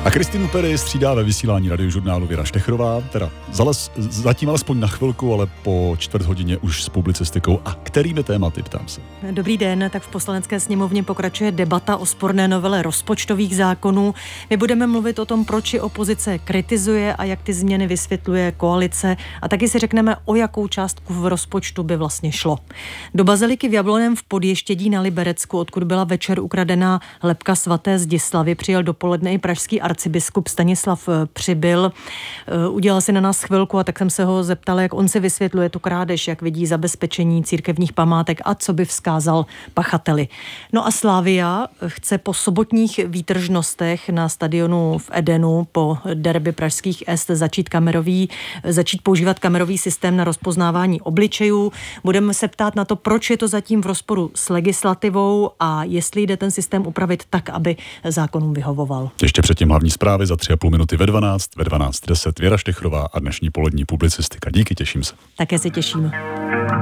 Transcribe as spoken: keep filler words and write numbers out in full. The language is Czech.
A Kristýnu Perry střídá ve vysílání Radiožurnálu Věra Štechrová, teda zales, zatím alespoň na chvilku, ale po čtvrt hodině už s publicistikou. A kterými tématy, ptám se? Dobrý den, tak v Poslanecké sněmovně pokračuje debata o sporné novele rozpočtových zákonů. My budeme mluvit o tom, proč ji opozice kritizuje a jak ty změny vysvětluje koalice, a taky si řekneme, o jakou částku v rozpočtu by vlastně šlo. Do baziliky v Jablonném v Podještědí na Liberecku, odkud byla večer ukradená lebka svaté Zdislavy, přijel dopoledne i pražský arcibiskup Stanislav Přibyl. Udělal si na nás chvilku, a tak jsem se ho zeptala, jak on si vysvětluje tu krádež, jak vidí zabezpečení církevních památek a co by vzkázal pachateli. No a Slavia chce po sobotních výtržnostech na stadionu v Edenu po derby pražských Est začít kamerový, začít používat kamerový systém na rozpoznávání obličejů. Budeme se ptát na to, proč je to zatím v rozporu s legislativou a jestli jde ten systém upravit tak, aby zákonům vyhovoval. Ještě předtím hlavní zprávy za tři a půl minuty ve dvanáct, ve dvanáct deset Věra Štechrová a dnešní polední publicistika. Díky, těším se. Také se těším.